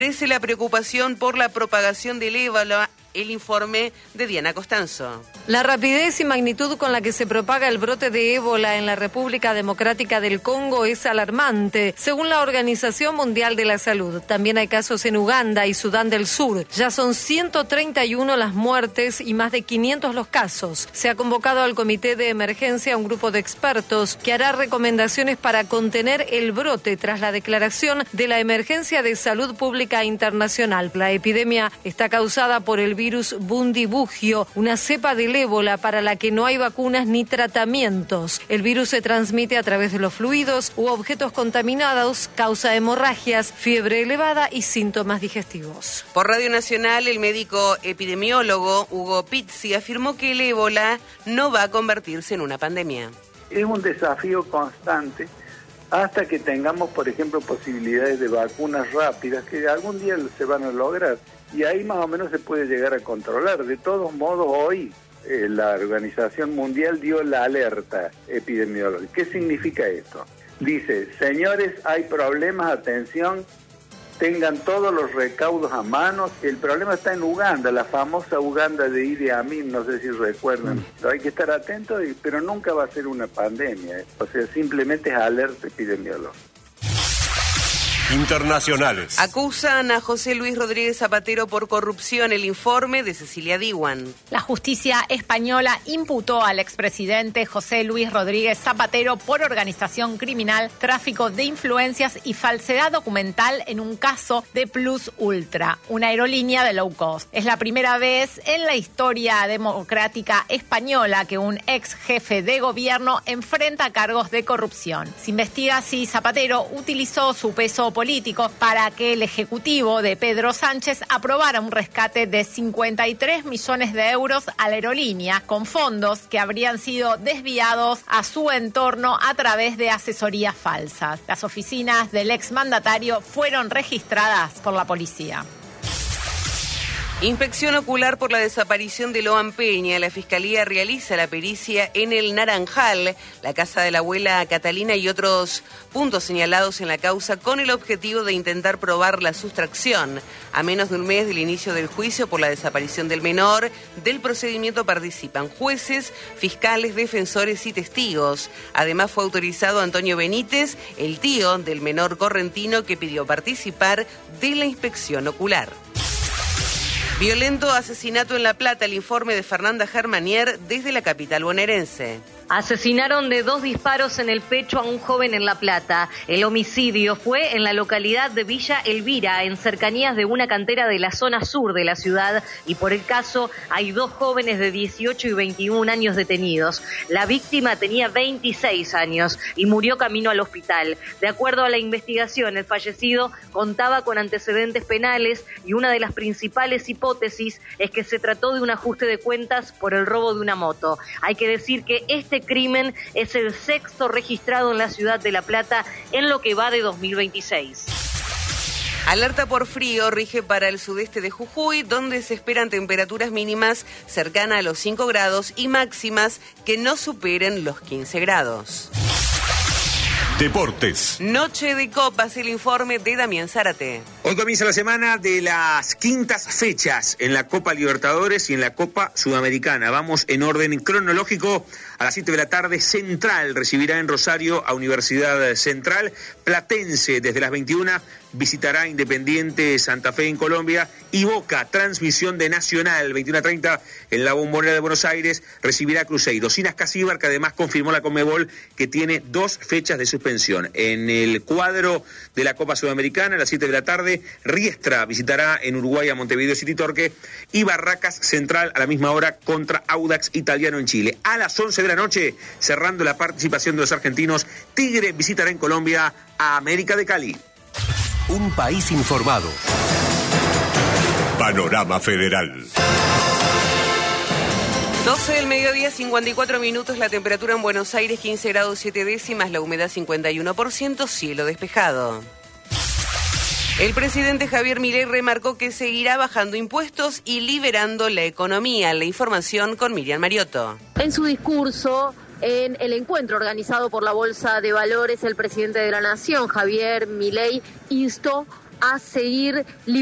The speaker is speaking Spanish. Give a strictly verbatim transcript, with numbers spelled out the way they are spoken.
Crece la preocupación por la propagación del ébola. El informe de Diana Costanzo. La rapidez y magnitud con la que se propaga el brote de ébola en la República Democrática del Congo es alarmante, según la Organización Mundial de la Salud. También hay casos en Uganda y Sudán del Sur. Ya son ciento treinta y uno las muertes y más de quinientos los casos. Se ha convocado al Comité de Emergencia a un grupo de expertos que hará recomendaciones para contener el brote tras la declaración de la Emergencia de Salud Pública Internacional. La epidemia está causada por el virus Bundibugyo, una cepa del ébola para la que no hay vacunas ni tratamientos. El virus se transmite a través de los fluidos u objetos contaminados, causa hemorragias, fiebre elevada y síntomas digestivos. Por Radio Nacional, el médico epidemiólogo Hugo Pizzi afirmó que el ébola no va a convertirse en una pandemia. Es un desafío constante hasta que tengamos, por ejemplo, posibilidades de vacunas rápidas que algún día se van a lograr. Y ahí más o menos se puede llegar a controlar. De todos modos, hoy eh, la Organización Mundial dio la alerta epidemiológica. ¿Qué significa esto? Dice, señores, hay problemas, atención, tengan todos los recaudos a mano. El problema está en Uganda, la famosa Uganda de Idi Amin, no sé si recuerdan. Pero hay que estar atentos, pero nunca va a ser una pandemia. ¿eh? O sea, simplemente es alerta epidemiológica. Internacionales. Acusan a José Luis Rodríguez Zapatero por corrupción. El informe de Cecilia Diwan. La justicia española imputó al expresidente José Luis Rodríguez Zapatero por organización criminal, tráfico de influencias y falsedad documental en un caso de Plus Ultra, una aerolínea de low cost. Es la primera vez en la historia democrática española que un ex jefe de gobierno enfrenta cargos de corrupción. Se investiga si Zapatero utilizó su peso político político para que el ejecutivo de Pedro Sánchez aprobara un rescate de cincuenta y tres millones de euros a la aerolínea con fondos que habrían sido desviados a su entorno a través de asesorías falsas. Las oficinas del exmandatario fueron registradas por la policía. Inspección ocular por la desaparición de Loan Peña. La Fiscalía realiza la pericia en el Naranjal, la casa de la abuela Catalina y otros puntos señalados en la causa con el objetivo de intentar probar la sustracción. A menos de un mes del inicio del juicio por la desaparición del menor, del procedimiento participan jueces, fiscales, defensores y testigos. Además fue autorizado Antonio Benítez, el tío del menor correntino que pidió participar de la inspección ocular. Violento asesinato en La Plata, el informe de Fernanda Germanier desde la capital bonaerense. Asesinaron de dos disparos en el pecho a un joven en La Plata. El homicidio fue en la localidad de Villa Elvira, en cercanías de una cantera de la zona sur de la ciudad, y por el caso hay dos jóvenes de dieciocho y veintiún años detenidos. La víctima tenía veintiséis años y murió camino al hospital. De acuerdo a la investigación, el fallecido contaba con antecedentes penales y una de las principales hipótesis es que se trató de un ajuste de cuentas por el robo de una moto. Hay que decir que este crimen es el sexto registrado en la ciudad de La Plata en lo que va de dos mil veintiséis. Alerta por frío rige para el sudeste de Jujuy, donde se esperan temperaturas mínimas cercanas a los cinco grados y máximas que no superen los quince grados. Deportes. Noche de Copas, el informe de Damián Zárate. Hoy comienza la semana de las quintas fechas en la Copa Libertadores y en la Copa Sudamericana. Vamos en orden cronológico. A las siete de la tarde, Central recibirá en Rosario a Universidad Central. Platense, desde las veintiuna, visitará Independiente Santa Fe en Colombia. Y Boca, transmisión de Nacional, veintiuna treinta, en la Bombonera de Buenos Aires, recibirá a Cruzeiro. Sinas Casíbar, que además confirmó la Conmebol que tiene dos fechas de suspensión. En el cuadro de la Copa Sudamericana, a las siete de la tarde, Riestra visitará en Uruguay a Montevideo City Torque. Y Barracas Central a la misma hora contra Audax Italiano en Chile. A las once de la noche, cerrando la participación de los argentinos, Tigre visitará en Colombia a América de Cali. Un país informado. Panorama Federal. doce del mediodía, cincuenta y cuatro minutos, la temperatura en Buenos Aires, quince grados siete décimas, la humedad cincuenta y uno por ciento, cielo despejado. El presidente Javier Milei remarcó que seguirá bajando impuestos y liberando la economía. La información con Miriam Mariotto. En su discurso, en el encuentro organizado por la Bolsa de Valores, el presidente de la Nación, Javier Milei, instó a seguir